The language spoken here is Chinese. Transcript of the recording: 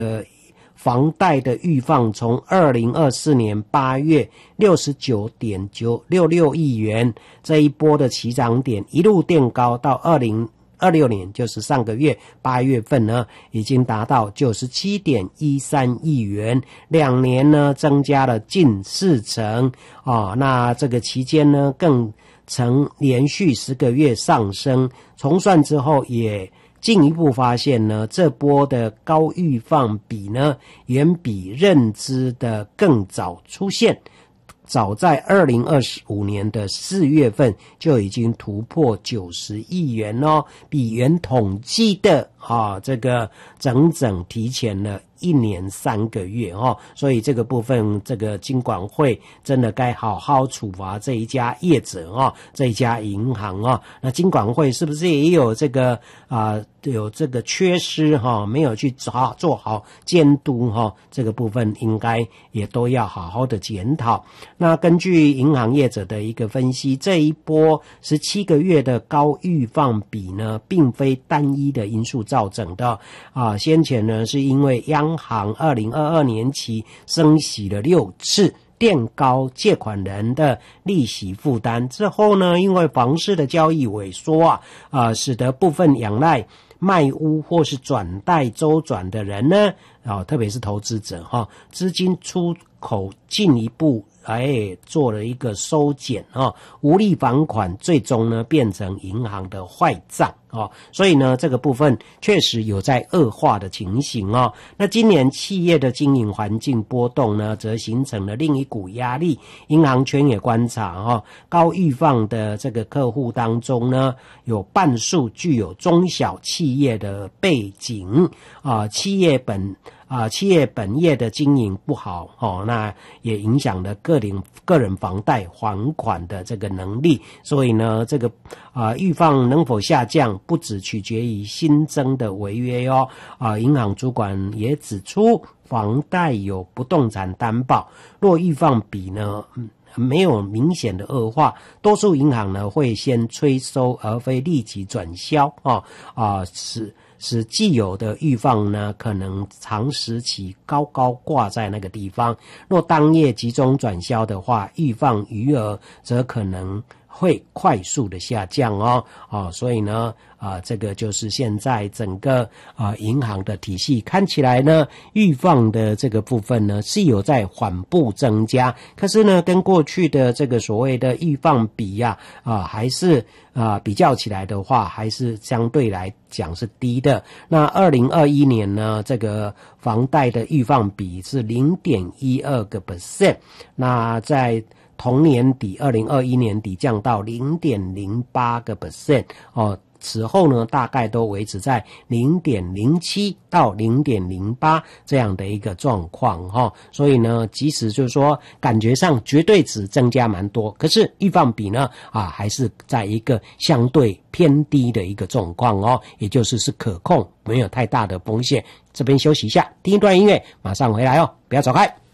房贷的预放从2024年8月 69.966 亿元这一波的起涨点一路垫高到2026年，就是上个月8月份呢，已经达到 97.13 亿元，2年呢增加了近40%那这个期间呢更曾连续10个月上升，重算之后也进一步发现呢，这波的高预放比呢，远比认知的更早出现。早在2025年的4月份就已经突破90亿元比原统计的这个整整提前了1年3个月所以这个部分这个金管会真的该好好处罚这一家业者这一家银行那金管会是不是也有这个有这个缺失没有去做好监督这个部分应该也都要好好的检讨。那根据银行业者的一个分析，这一波17个月的高预放比呢，并非单一的因素造成的先前呢是因为央行2022年起升息了6次，垫高借款人的利息负担，之后呢因为房市的交易萎缩使得部分仰赖卖屋或是转贷周转的人呢特别是投资者资金出口进一步做了一个收减无力还款，最终呢变成银行的坏账所以呢这个部分确实有在恶化的情形那今年企业的经营环境波动呢，则形成了另一股压力。银行圈也观察高预放的这个客户当中呢，有半数具有中小企业的背景企业本业的经营不好那也影响了个人房贷还款的这个能力。所以呢这个预放能否下降不只取决于新增的违约银行主管也指出，房贷有不动产担保，若预放比呢没有明显的恶化，多数银行呢会先催收而非立即转销使既有的预放呢可能长时期高挂在那个地方，若当夜集中转销的话，预放余额则可能会快速的下降所以呢这个就是现在整个银行的体系看起来呢，预放的这个部分呢是有在缓步增加，可是呢跟过去的这个所谓的预放比还是比较起来的话，还是相对来讲是低的。那2021年呢，这个房贷的预放比是 0.12%， 那在同年底2021年底降到 0.08% 此后呢大概都维持在 0.07 到 0.08 这样的一个状况所以呢即使就是说感觉上绝对值增加蛮多，可是预放比呢还是在一个相对偏低的一个状况也就是可控，没有太大的风险。这边休息一下，听一段音乐，马上回来不要走开。